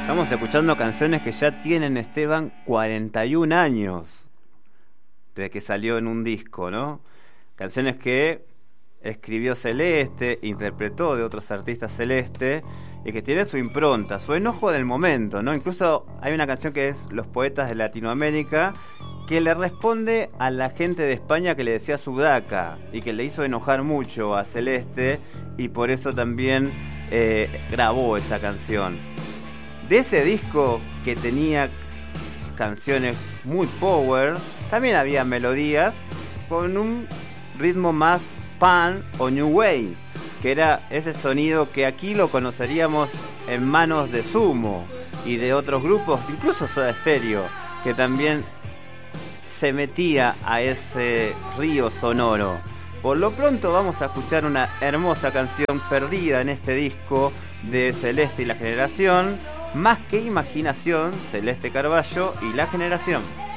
Estamos escuchando canciones que ya tienen, Esteban, 41 años desde que salió en un disco, ¿no? Canciones que escribió Celeste, interpretó de otros artistas Celeste, y que tiene su impronta, su enojo del momento, ¿no? Incluso hay una canción que es Los Poetas de Latinoamérica, que le responde a la gente de España que le decía sudaca, y que le hizo enojar mucho a Celeste, y por eso también grabó esa canción. De ese disco, que tenía canciones muy power, también había melodías con un ritmo más pan o new wave, que era ese sonido que aquí lo conoceríamos en manos de Sumo y de otros grupos, incluso Soda Stereo, que también se metía a ese río sonoro. Por lo pronto vamos a escuchar una hermosa canción perdida en este disco de Celeste y La Generación, Más que Imaginación, Celeste Carballo y La Generación.